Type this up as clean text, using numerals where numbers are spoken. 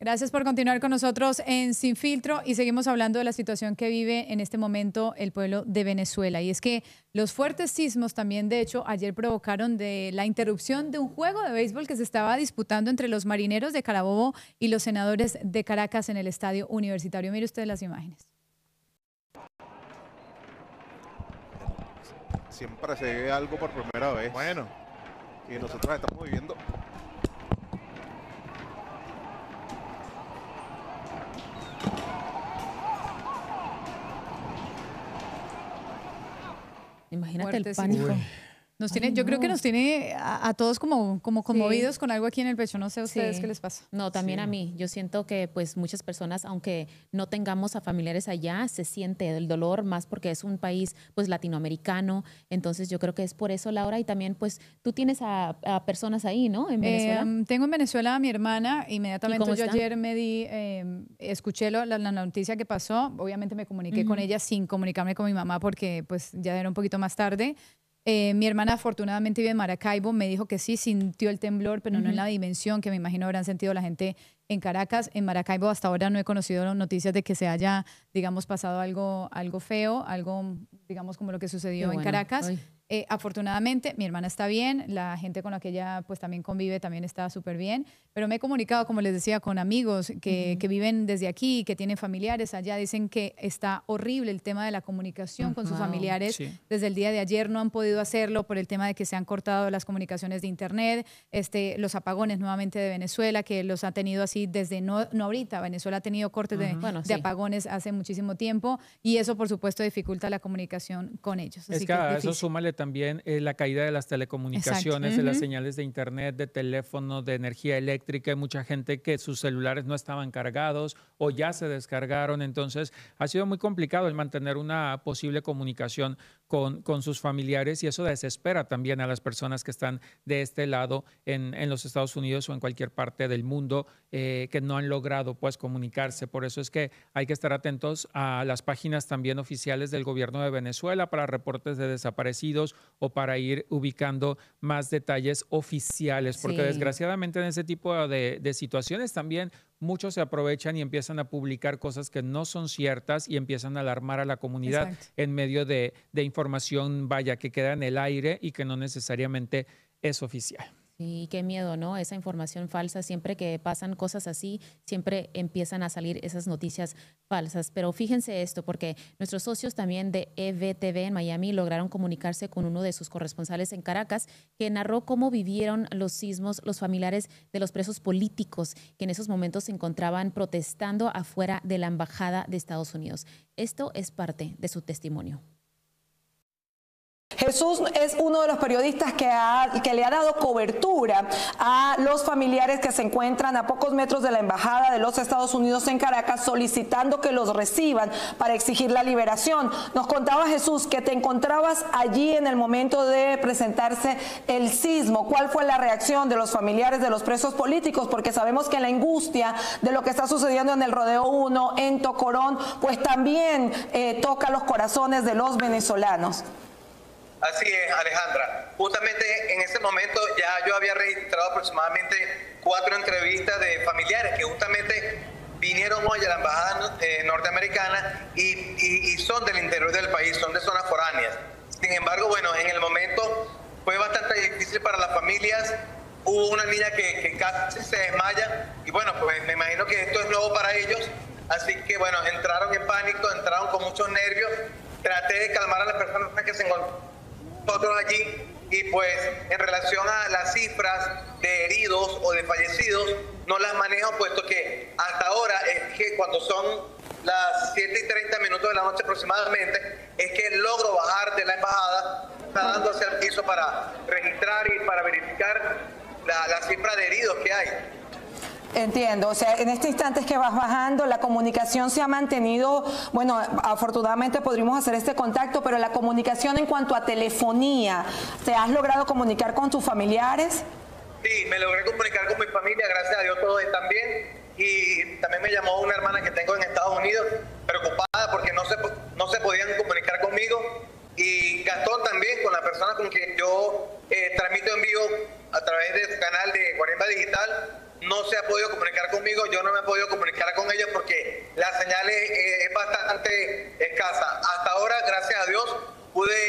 Gracias por continuar con nosotros en Sin Filtro y seguimos hablando de la situación que vive en este momento el pueblo de Venezuela. Y es que los fuertes sismos también, de hecho, ayer provocaron la interrupción de un juego de béisbol que se estaba disputando entre los Marineros de Carabobo y los Senadores de Caracas en el Estadio Universitario. Mire usted las imágenes. Siempre se ve algo por primera vez. Bueno, y nosotros estamos viviendo. Imagínate el pánico. Nos tiene, yo creo que nos tiene a todos como conmovidos con algo aquí en el pecho. No sé a ustedes qué les pasa. No, también a mí. Yo siento que pues muchas personas, aunque no tengamos a familiares allá, se siente el dolor más porque es un país pues latinoamericano. Entonces yo creo que es por eso, Laura. Y también pues tú tienes a personas ahí, ¿no? En Venezuela. Tengo en Venezuela a mi hermana. Inmediatamente yo ayer me escuché la noticia que pasó. Obviamente me comuniqué con ella sin comunicarme con mi mamá porque pues ya era un poquito más tarde. Mi hermana afortunadamente vive en Maracaibo, me dijo que sí, sintió el temblor, pero no en la dimensión que me imagino habrán sentido la gente en Caracas. En Maracaibo hasta ahora no he conocido noticias de que se haya, digamos, pasado algo feo, algo, digamos, como lo que sucedió en Caracas. Afortunadamente, mi hermana está bien, la gente con la que ella pues también convive también está súper bien, pero me he comunicado, como les decía, con amigos que viven desde aquí, que tienen familiares allá, dicen que está horrible el tema de la comunicación con sus familiares. Desde el día de ayer no han podido hacerlo por el tema de que se han cortado las comunicaciones de internet, los apagones nuevamente de Venezuela, que los ha tenido así desde, no ahorita, Venezuela ha tenido cortes de apagones hace muchísimo tiempo y eso por supuesto dificulta la comunicación con ellos. Así que a eso súmale también la caída de las telecomunicaciones, de las señales de internet, de teléfono, de energía eléctrica. Hay mucha gente que sus celulares no estaban cargados o ya se descargaron. Entonces ha sido muy complicado el mantener una posible comunicación con sus familiares y eso desespera también a las personas que están de este lado en los Estados Unidos o en cualquier parte del mundo que no han logrado pues comunicarse. Por eso es que hay que estar atentos a las páginas también oficiales del gobierno de Venezuela para reportes de desaparecidos o para ir ubicando más detalles oficiales, porque desgraciadamente en ese tipo de situaciones también muchos se aprovechan y empiezan a publicar cosas que no son ciertas y empiezan a alarmar a la comunidad en medio de información, vaya, que queda en el aire y que no necesariamente es oficial. Sí, qué miedo, ¿no? Esa información falsa, siempre que pasan cosas así, siempre empiezan a salir esas noticias falsas. Pero fíjense esto, porque nuestros socios también de EVTV en Miami lograron comunicarse con uno de sus corresponsales en Caracas, que narró cómo vivieron los sismos los familiares de los presos políticos, que en esos momentos se encontraban protestando afuera de la Embajada de Estados Unidos. Esto es parte de su testimonio. Jesús es uno de los periodistas que le ha dado cobertura a los familiares que se encuentran a pocos metros de la Embajada de los Estados Unidos en Caracas solicitando que los reciban para exigir la liberación. Nos contaba Jesús que te encontrabas allí en el momento de presentarse el sismo. ¿Cuál fue la reacción de los familiares de los presos políticos? Porque sabemos que la angustia de lo que está sucediendo en el Rodeo 1, en Tocorón, pues también toca los corazones de los venezolanos. Así es, Alejandra. Justamente en ese momento ya yo había registrado aproximadamente 4 entrevistas de familiares que justamente vinieron hoy a la embajada norteamericana y son del interior del país, son de zonas foráneas. Sin embargo, bueno, en el momento fue bastante difícil para las familias. Hubo una niña que casi se desmaya y bueno, pues me imagino que esto es nuevo para ellos. Así que bueno, entraron en pánico, entraron con muchos nervios. Traté de calmar a las personas que se encontraron nosotros allí y pues en relación a las cifras de heridos o de fallecidos no las manejo, puesto que hasta ahora es que cuando son las 7:30 de la noche aproximadamente es que logro bajar de la embajada, está dando hacia el piso para registrar y para verificar la cifra de heridos que hay. Entiendo, o sea, en este instante es que vas bajando, la comunicación se ha mantenido, bueno, afortunadamente podríamos hacer este contacto, pero la comunicación en cuanto a telefonía, ¿te has logrado comunicar con tus familiares? Sí, me logré comunicar con mi familia, gracias a Dios todos están bien, y también me llamó una hermana que tengo en Estados Unidos, preocupada porque no se podían comunicar conmigo, y Gastón también, con la persona con quien yo transmito en vivo a través del canal de Guarimba Digital. no se ha podido comunicar conmigo, yo no me he podido comunicar con ellos porque la señal es bastante escasa. Hasta ahora, gracias a Dios, pude